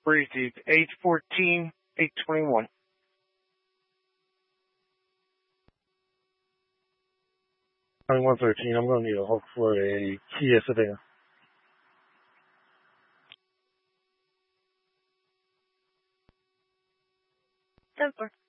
Received 814, 821. County 113, I'm going to need a hook for a Kia sedan. Ten four.